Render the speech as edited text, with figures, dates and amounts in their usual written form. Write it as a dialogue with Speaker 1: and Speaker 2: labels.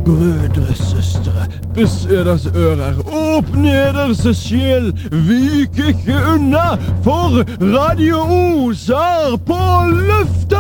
Speaker 1: Brødre, søstre, bes eders ører, åpne eders sjel, vik ikke unna, for Radio Os er på lufta!